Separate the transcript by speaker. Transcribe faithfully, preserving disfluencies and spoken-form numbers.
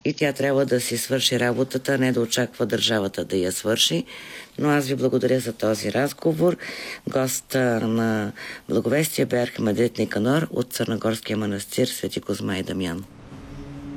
Speaker 1: и тя трябва да си свърши работата, не да очаква държавата да я свърши. Но аз ви благодаря за този разговор. Гост на Благовестие бе архимандрит Никанор от Църногорския манастир Свети Козма и Дамян.